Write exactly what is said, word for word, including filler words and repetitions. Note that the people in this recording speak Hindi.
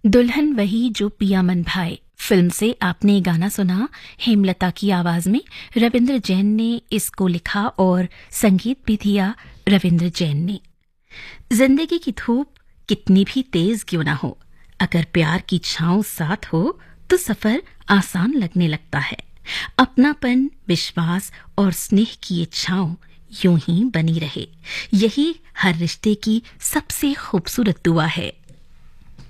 दुल्हन वही जो पिया मन भाए फिल्म से आपने ये गाना सुना। हेमलता की आवाज में रविंद्र जैन ने इसको लिखा और संगीत भी दिया रविंद्र जैन ने। जिंदगी की धूप कितनी भी तेज क्यों ना हो, अगर प्यार की छांव साथ हो तो सफर आसान लगने लगता है। अपनापन, विश्वास और स्नेह की ये छांव यूं ही बनी रहे, यही हर रिश्ते की सबसे खूबसूरत दुआ है।